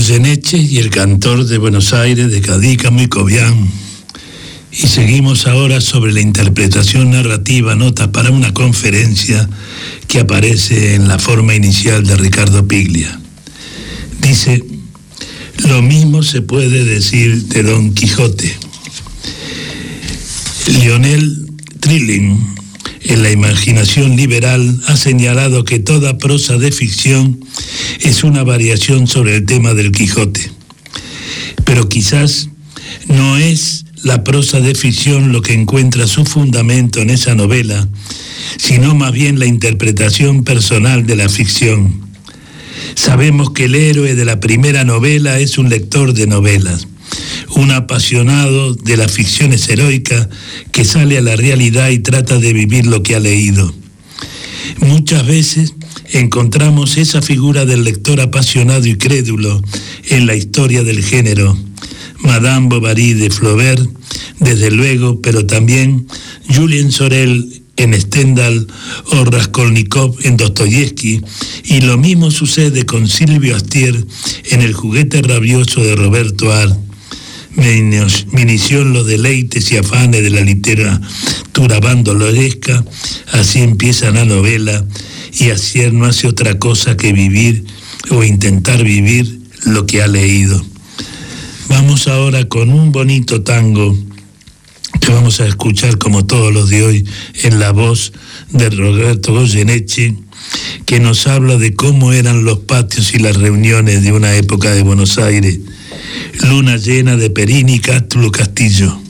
Goyeneche y el cantor de Buenos Aires, de Cadícamo y Cobián. Y seguimos ahora sobre la interpretación narrativa, notas para una conferencia que aparece en la forma inicial de Ricardo Piglia. Dice: lo mismo se puede decir de Don Quijote. Lionel Trilling, en La imaginación liberal, ha señalado que toda prosa de ficción es una variación sobre el tema del Quijote. Pero quizás no es la prosa de ficción lo que encuentra su fundamento en esa novela, sino más bien la interpretación personal de la ficción. Sabemos que el héroe de la primera novela es un lector de novelas, un apasionado de las ficciones heroicas que sale a la realidad y trata de vivir lo que ha leído. Muchas veces encontramos esa figura del lector apasionado y crédulo en la historia del género. Madame Bovary de Flaubert, desde luego, pero también Julien Sorel en Stendhal o Raskolnikov en Dostoyevsky, y lo mismo sucede con Silvio Astier en El juguete rabioso de Roberto Art. Me inició en los deleites y afanes de la literatura bandolesca. Así empieza la novela, y Astier no hace otra cosa que vivir o intentar vivir lo que ha leído. Vamos ahora con un bonito tango que vamos a escuchar, como todos los de hoy, en la voz de Roberto Goyeneche, que nos habla de cómo eran los patios y las reuniones de una época de Buenos Aires. Luna llena de Perini y Cátulo Castillo.